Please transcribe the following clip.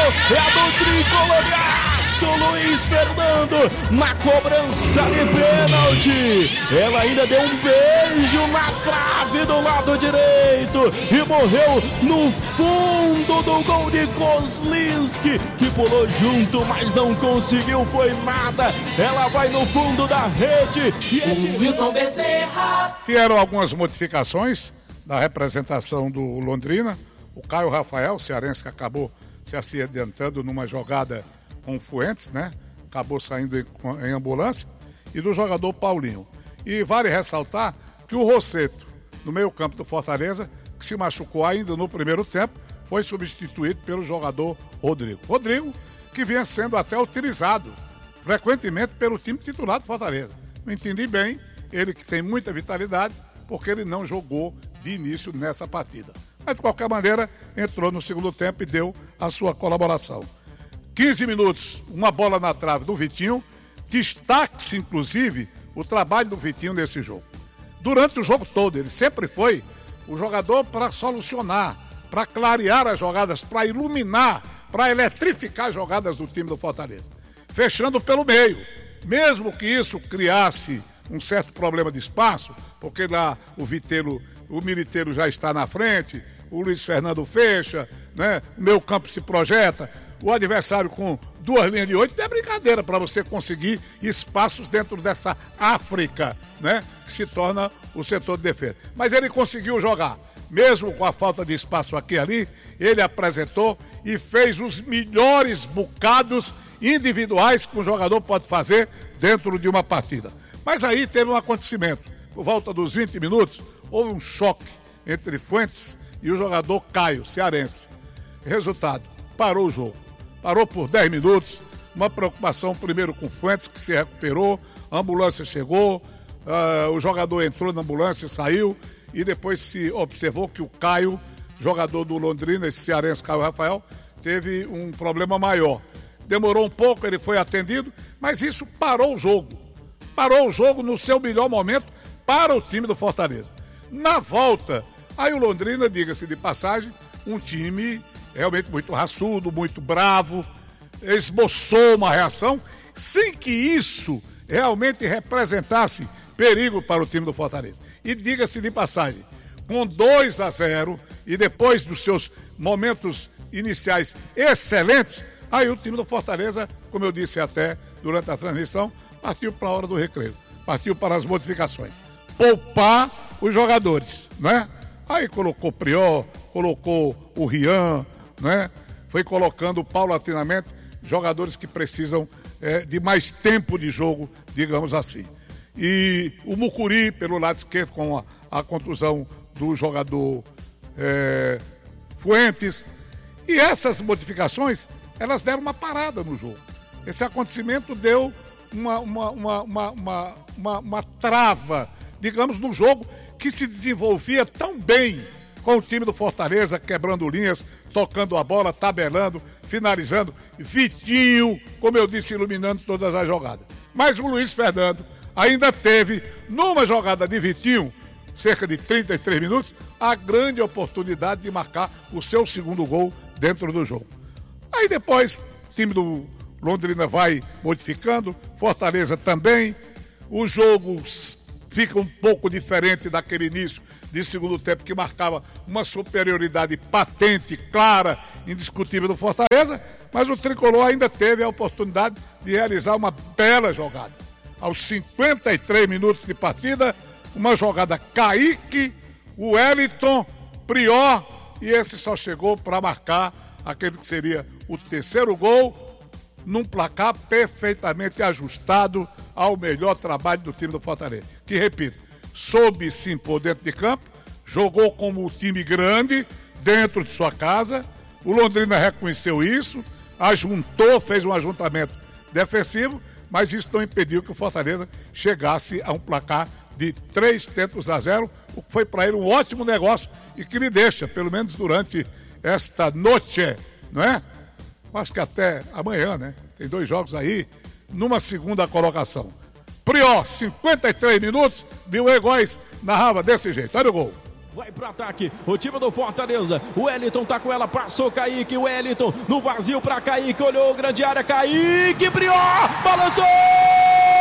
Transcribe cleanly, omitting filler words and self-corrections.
é a do tricoloriaço, Luiz Fernando, na cobrança de pênalti. Ela ainda deu um beijo na trave do lado direito e morreu no fundo do gol de Kozlinski, que pulou junto, mas não conseguiu, foi nada. Ela vai no fundo da rede. E é de Wilton Bezerra. Vieram algumas modificações da representação do Londrina. O Caio Rafael, cearense, que acabou se acidentando numa jogada com o Fuentes, né? Acabou saindo em ambulância. E do jogador Paulinho. E vale ressaltar que o Rosseto, no meio-campo do Fortaleza, que se machucou ainda no primeiro tempo, foi substituído pelo jogador Rodrigo. Rodrigo, que vinha sendo até utilizado frequentemente pelo time titular do Fortaleza. Não entendi bem, ele que tem muita vitalidade, porque ele não jogou de início nessa partida. Mas, de qualquer maneira, entrou no segundo tempo e deu a sua colaboração. 15 minutos, uma bola na trave do Vitinho. Destaque-se, inclusive, o trabalho do Vitinho nesse jogo. Durante o jogo todo, ele sempre foi o jogador para solucionar, para clarear as jogadas, para iluminar, para eletrificar as jogadas do time do Fortaleza. Fechando pelo meio. Mesmo que isso criasse um certo problema de espaço, porque lá o Militeiro já está na frente, o Luiz Fernando fecha, né? O meio campo se projeta, o adversário com 2 linhas de 8, não é brincadeira para você conseguir espaços dentro dessa África, né? Que se torna o setor de defesa. Mas ele conseguiu jogar, mesmo com a falta de espaço aqui e ali, ele apresentou e fez os melhores bocados individuais que um jogador pode fazer dentro de uma partida. Mas aí teve um acontecimento. Por volta dos 20 minutos, houve um choque entre Fuentes e o jogador Caio, cearense. Resultado, parou o jogo. Parou por 10 minutos, uma preocupação primeiro com Fuentes, que se recuperou, a ambulância chegou, o jogador entrou na ambulância e saiu, e depois se observou que o Caio, jogador do Londrina, esse cearense Caio Rafael, teve um problema maior. Demorou um pouco, ele foi atendido, mas isso parou o jogo. Parou o jogo no seu melhor momento para o time do Fortaleza. Na volta, aí o Londrina, diga-se de passagem, um time realmente muito raçudo, muito bravo, esboçou uma reação, sem que isso realmente representasse perigo para o time do Fortaleza. E diga-se de passagem, com 2-0 e depois dos seus momentos iniciais excelentes, aí o time do Fortaleza, como eu disse até durante a transmissão, partiu para a hora do recreio, partiu para as modificações. Poupar os jogadores, né? Aí colocou Prior, colocou o Rian, né? Foi colocando paulatinamente jogadores que precisam de mais tempo de jogo, digamos assim. E o Mucuri, pelo lado esquerdo, com a contusão do jogador Fuentes. E essas modificações, elas deram uma parada no jogo. Esse acontecimento deu uma trava, digamos, no jogo que se desenvolvia tão bem com o time do Fortaleza, quebrando linhas, tocando a bola, tabelando, finalizando. Vitinho, como eu disse, iluminando todas as jogadas. Mas o Luiz Fernando ainda teve, numa jogada de Vitinho, cerca de 33 minutos, a grande oportunidade de marcar o seu segundo gol dentro do jogo. Aí depois, o time do Londrina vai modificando, Fortaleza também. O jogo fica um pouco diferente daquele início de segundo tempo que marcava uma superioridade patente, clara, indiscutível do Fortaleza, mas o Tricolor ainda teve a oportunidade de realizar uma bela jogada. Aos 53 minutos de partida, uma jogada Kaique, o Wellington, Prior, e esse só chegou para marcar aquele que seria o terceiro gol, num placar perfeitamente ajustado ao melhor trabalho do time do Fortaleza. Que, repito, soube se impor dentro de campo, jogou como um time grande dentro de sua casa, o Londrina reconheceu isso, ajuntou, fez um ajuntamento defensivo, mas isso não impediu que o Fortaleza chegasse a um placar de 3-0, o que foi para ele um ótimo negócio e que lhe deixa, pelo menos durante esta noite, não é? Acho que até amanhã, né? Tem 2 jogos aí, numa segunda colocação. Prior, 53 minutos, Bill Góes narrava desse jeito. Olha o gol. Vai pro ataque, o time do Fortaleza. O Wellington tá com ela, passou Kaique. O Wellington no vazio pra Kaique. Olhou, grande área, Kaique, Prior, balançou!